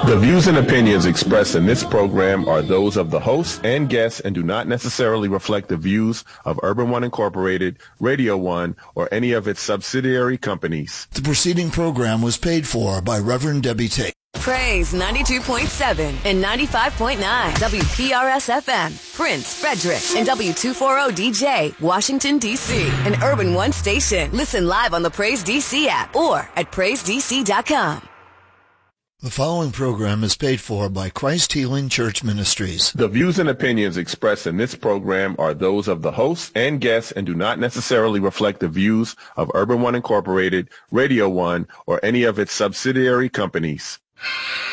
The views and opinions expressed in this program are those of the host and guests and do not necessarily reflect the views of Urban One Incorporated, Radio One, or any of its subsidiary companies. The preceding program was paid for by Reverend Debbie Tate. Praise 92.7 and 95.9 WPRS-FM, Prince, Frederick, and W240DJ, Washington, D.C., an Urban One station. Listen live on the Praise DC app or at PraiseDC.com. The following program is paid for by Christ Healing Church Ministries. The views and opinions expressed in this program are those of the hosts and guests and do not necessarily reflect the views of Urban One Incorporated, Radio One, or any of its subsidiary companies.